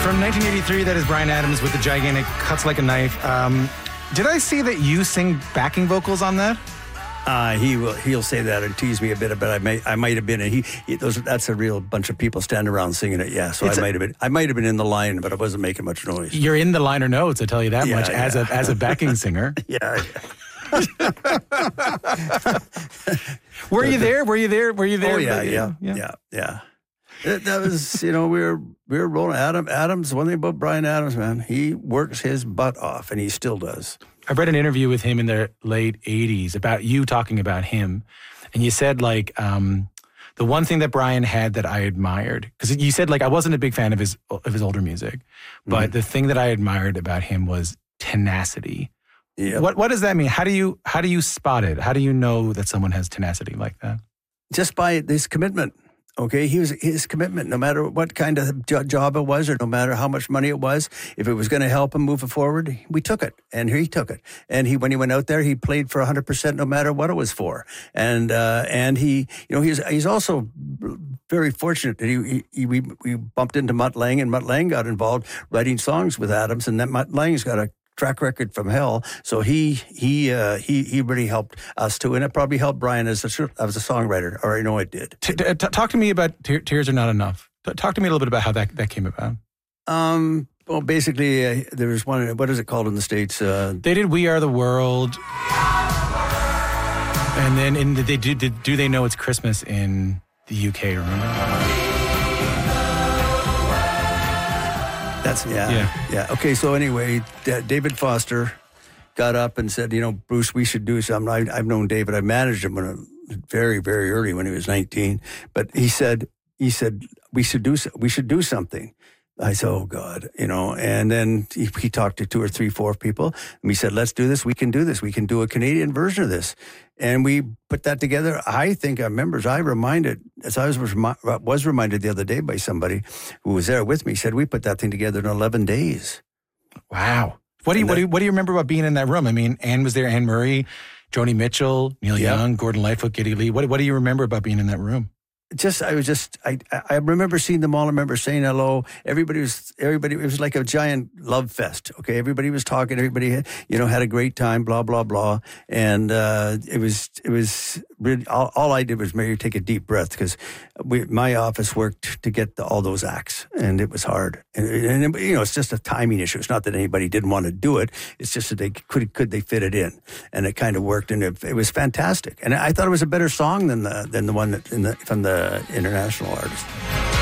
From 1983, that is Bryan Adams with the gigantic Cuts Like a Knife. Did I see that you sing backing vocals on that? He'll say that and tease me a bit, but I might have been. And that's a real bunch of people standing around singing it. Yeah, so I might have been in the line, but I wasn't making much noise. You're in the liner notes. I tell you that much. As a backing singer. Yeah. Were you there? Oh yeah. That was, we were rolling. Adams, one thing about Bryan Adams, man, he works his butt off, and he still does. I read an interview with him in the late 80s about you talking about him. And you said, the one thing that Bryan had that I admired, because you said, I wasn't a big fan of his older music, but the thing that I admired about him was tenacity. Yeah. What does that mean? How do you spot it? How do you know that someone has tenacity like that? Just by this commitment. Okay, his commitment, no matter what kind of job it was, or no matter how much money it was, if it was going to help him move it forward, we took it, and he took it. And when he went out there, he played for 100%, no matter what it was for. And he's also very fortunate that we bumped into Mutt Lange, and Mutt Lange got involved writing songs with Adams, and that Mutt Lange's got a track record from hell, so he really helped us too, and it probably helped Bryan as a songwriter, or I know it did. Talk to me about Tears Are Not Enough. Talk to me a little bit about how that came about. Well, basically, there was one. What is it called in the States? They did "We Are the World," and then they did "Do They Know It's Christmas" in the UK. Remember? Yeah. Okay, so anyway, David Foster got up and said, Bruce, we should do something. I've known David. I managed him very, very early when he was 19. But he said, we should do something. I said, oh, God, and then he talked to 2 or 3, 4 people, and we said, let's do this. We can do this. We can do a Canadian version of this. And we put that together. I think our members, I was reminded the other day by somebody who was there with me, said we put that thing together in 11 days. Wow. What do you remember about being in that room? I mean, Anne was there, Anne Murray, Joni Mitchell, Neil Young, Gordon Lightfoot, Geddy Lee. What do you remember about being in that room? I remember seeing them all. I remember saying hello. Everybody, it was like a giant love fest. Okay. Everybody was talking. Everybody, had a great time, blah, blah, blah. And, it was really, all I did was maybe take a deep breath, because my office worked to get all those acts, and it was hard. And it's just a timing issue. It's not that anybody didn't want to do it. It's just that they could they fit it in, and it kind of worked, and it was fantastic. And I thought it was a better song than the one from the international artist.